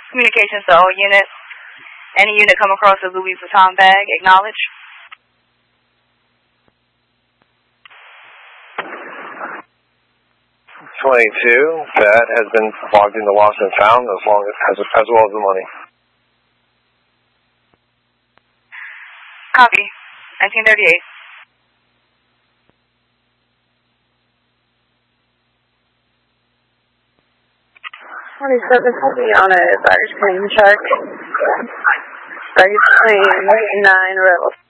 Communications to all units. Any unit come across a Louis Vuitton bag, acknowledge. 22, that has been logged into lost and found as well as the money. Copy. 1938. On a baggage claim check. Baggage claim 9 Rebel.